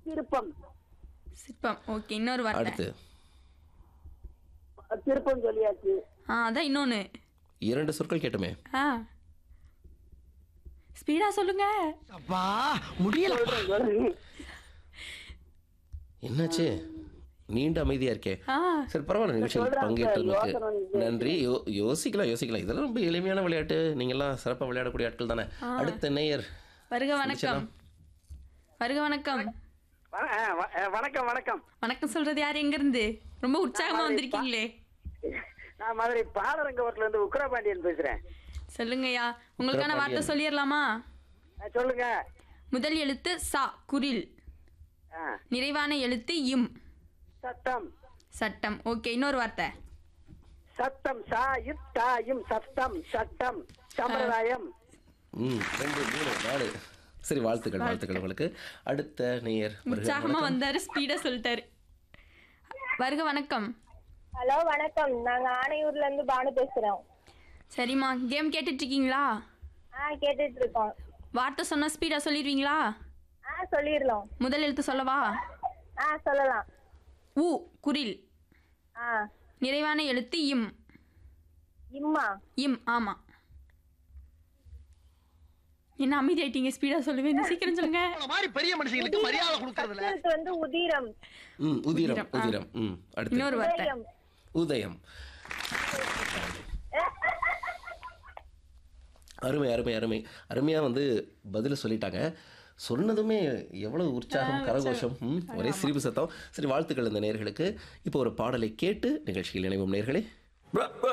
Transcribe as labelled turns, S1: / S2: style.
S1: திருப்பம்.
S2: சிற்பம். ஓகே, இன்னொரு வார்த்தை.
S3: அடுத்து
S1: திருப்பம் சொல்லியாச்சு.
S2: அதான் இன்னொன்னு.
S3: 2 சொற்கள் கேட்டுமே.
S2: ஸ்பீடா சொல்லுங்க.
S4: அப்பா முடியல.
S1: சொல்றேன்.
S3: என்னாச்சு? நீண்ட அமைதியா இருக்கே. சரி, பரவாயில்ல. நிகழ்ச்சியில் பங்கேற்றதுக்கு நன்றி. யோசிக்கலாம். இதெல்லாம் ரொம்ப எளிமையான விளையாட்டு. நீங்கள்லாம் சிறப்பாக விளையாடக்கூடிய ஆட்கள் தானே. அடுத்த நேயர்.
S2: வருக வணக்கம்.
S1: வணக்கம்.
S2: வணக்கம் சொல்றது யார், எங்க இருந்து? ரொம்ப உற்சாகமா வந்திருக்கீங்களே.
S1: நான் மதுரை பாலரங்கவரத்துல இருந்து உக்ரபாண்டியன் பேசுறேன்.
S2: சொல்லுங்கய்யா, உங்களுக்கான வார்த்தை சொல்லிடலாமா?
S1: சொல்லுங்க.
S2: முதல் எழுத்து சா, குரில். நிறைவான எழுத்து இம்,
S1: சட்டம்.
S2: சட்டம். ஓகே, இன்னொரு வார்த்தை.
S1: சட்டம். சாயும் சட்டம். சட்டம் சம்பிரதாயம்.
S3: 2 3 4. சரி, வாழ்த்துக்கள் உங்களுக்கு. அடுத்த நேயர்.
S2: உற்சாகமா வந்தாரு, ஸ்பீடா சொல்லிட்டாரு. வருக வணக்கம்.
S5: ஹலோ வணக்கம், நாங்க ஆனையூர்ல இருந்து பானு பேசுறோம்.
S2: சரிம்மா, கேம் கேட்டுட்டு இருக்கீங்களா?
S5: கேட்டுட்டு இருக்கோம்.
S2: வார்த்தை சொன்னா ஸ்பீடா சொல்லிடுவீங்களா?
S5: சொல்லிடலாம்.
S2: முதல் எழுத்து சொல்லவா?
S5: சொல்லலாம்.
S2: உ, குரில். நிறைவான எழுத்து இம்.
S5: இம்மா?
S2: இம், ஆமா. என்ன அமைதி ஆயிட்டீங்க? ஸ்பீடா சொல்லுவேன், சீக்கிரம் சொல்லுங்க.
S4: மாதிரி பெரிய மனுஷங்களுக்கு மரியாதை கொடுக்கறதுல
S5: வந்து உதிரம்.
S3: உதிரம். அடுத்து
S2: இன்னொரு வார்த்தை.
S3: உதயம். அருமையா வந்து பதில சொல்லிட்டாங்க. சொன்னதுமே எவ்வளவு உற்சாகம், கரகோஷம், ஒரே சிரிப்பு சத்தம். சரி, வாழ்த்துக்கள் இந்த நேயர்களுக்கு. இப்போ ஒரு பாடலை கேட்டு நிகழ்ச்சியில் இணைவோம் நேயர்களே.